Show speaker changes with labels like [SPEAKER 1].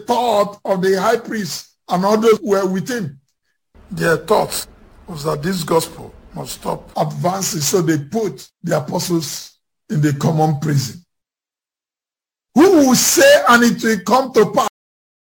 [SPEAKER 1] thought of the high priest and others who were with him. Their thought was that this gospel must stop advancing, so they put the apostles in the common prison. Who will say, and it will come to pass?